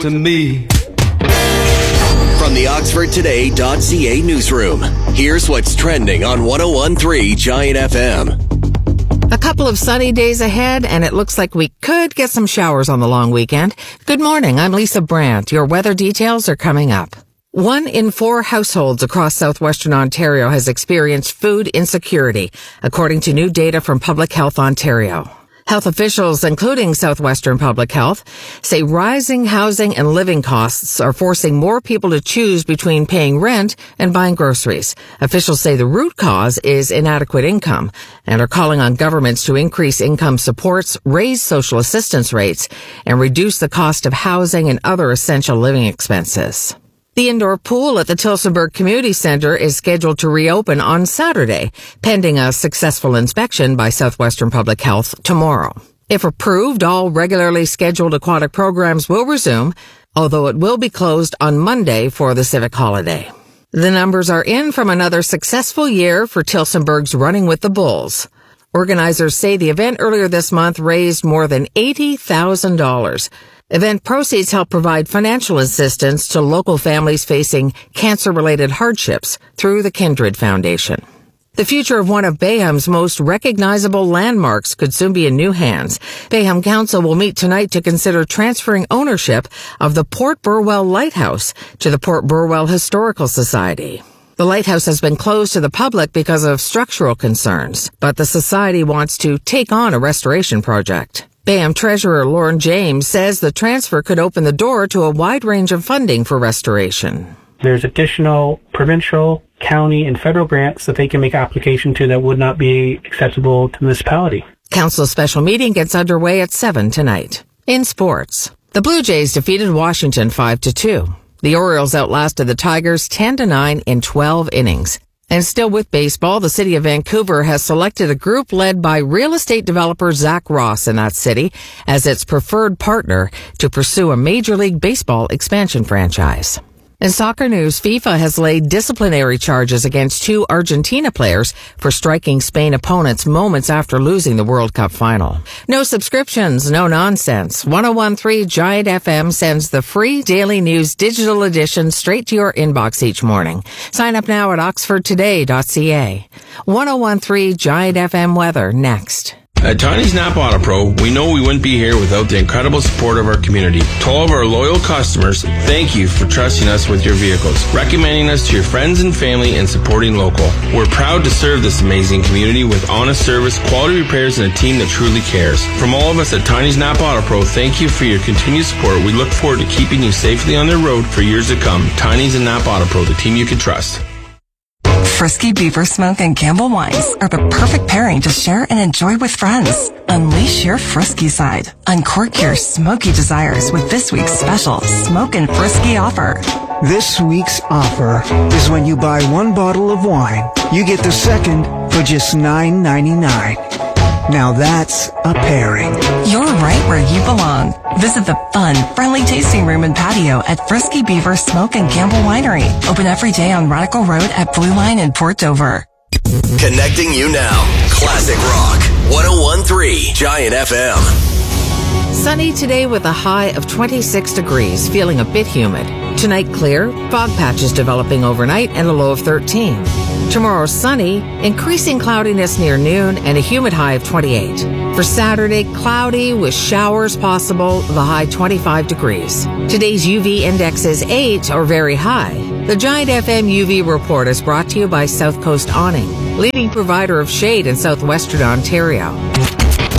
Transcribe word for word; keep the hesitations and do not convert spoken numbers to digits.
to me. From the Oxford Today dot C A newsroom, here's what's trending on one oh one point three Giant F M. A couple of sunny days ahead, and it looks like we could get some showers on the long weekend. Good morning, I'm Lisa Brandt. Your weather details are coming up. One in four households across southwestern Ontario has experienced food insecurity, according to new data from Public Health Ontario. Health officials, including Southwestern Public Health, say rising housing and living costs are forcing more people to choose between paying rent and buying groceries. Officials say the root cause is inadequate income and are calling on governments to increase income supports, raise social assistance rates, and reduce the cost of housing and other essential living expenses. The indoor pool at the Tillsonburg Community Centre is scheduled to reopen on Saturday, pending a successful inspection by Southwestern Public Health tomorrow. If approved, all regularly scheduled aquatic programs will resume, although it will be closed on Monday for the civic holiday. The numbers are in from another successful year for Tillsonburg's Running with the Bulls. Organizers say the event earlier this month raised more than eighty thousand dollars. Event proceeds help provide financial assistance to local families facing cancer-related hardships through the Kindred Foundation. The future of one of Bayham's most recognizable landmarks could soon be in new hands. Bayham Council will meet tonight to consider transferring ownership of the Port Burwell Lighthouse to the Port Burwell Historical Society. The lighthouse has been closed to the public because of structural concerns, but the society wants to take on a restoration project. Bayham Treasurer Lauren James says the transfer could open the door to a wide range of funding for restoration. There's additional provincial, county, and federal grants that they can make application to that would not be acceptable to the municipality. Council's special meeting gets underway at seven tonight. In sports, the Blue Jays defeated Washington five to two. The Orioles outlasted the Tigers ten to nine in twelve innings. And still with baseball, the city of Vancouver has selected a group led by real estate developer Zach Ross in that city as its preferred partner to pursue a Major League Baseball expansion franchise. In soccer news, FIFA has laid disciplinary charges against two Argentina players for striking Spain opponents moments after losing the World Cup final. No subscriptions, no nonsense. one oh one point three Giant F M sends the free daily news digital edition straight to your inbox each morning. Sign up now at oxford today dot c a. one oh one point three Giant F M weather next. At Tiny's Napa Auto Pro, we know we wouldn't be here without the incredible support of our community. To all of our loyal customers, thank you for trusting us with your vehicles, recommending us to your friends and family, and supporting local. We're proud to serve this amazing community with honest service, quality repairs, and a team that truly cares. From all of us at Tiny's Napa Auto Pro, thank you for your continued support. We look forward to keeping you safely on the road for years to come. Tiny's and Napa Auto Pro, the team you can trust. Frisky Beaver Smoke and Campbell Wines are the perfect pairing to share and enjoy with friends. Unleash your frisky side. Uncork your smoky desires with this week's special Smoke and Frisky offer. This week's offer is when you buy one bottle of wine, you get the second for just nine ninety-nine. Now that's a pairing. You're right where you belong. Visit the fun, friendly tasting room and patio at Frisky Beaver Smoke and Campbell Winery. Open every day on Radical Road at Blue Line in Port Dover. Connecting you now. Classic Rock. one oh one point three Giant F M. Sunny today with a high of twenty-six degrees, feeling a bit humid. Tonight clear, fog patches developing overnight, and a low of thirteen. Tomorrow sunny, increasing cloudiness near noon, and a humid high of twenty-eight. For Saturday, cloudy with showers possible, the high twenty-five degrees. Today's U V index is eight or very high. The Giant F M U V report is brought to you by South Coast Awning, leading provider of shade in southwestern Ontario.